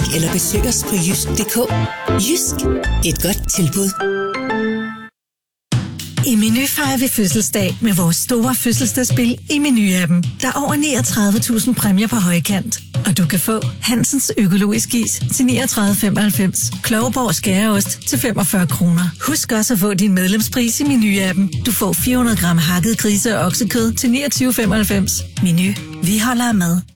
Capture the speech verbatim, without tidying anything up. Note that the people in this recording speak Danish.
eller besøg os på jysk punktum d k. Jysk, et godt tilbud. I Meny fejrer vi fødselsdag med vores store fødselsdagsspil i Meny-appen. Der er over niogtredive tusind præmier på højkant. Og du kan få Hansens økologisk is til niogtredive femoghalvfems, Klovborg skæreost til femogfyrre kroner. Husk også at få din medlemspris i Meny-appen. Du får fire hundrede gram hakket grise- og oksekød til niogtyve femoghalvfems. Meny. Vi holder af mad.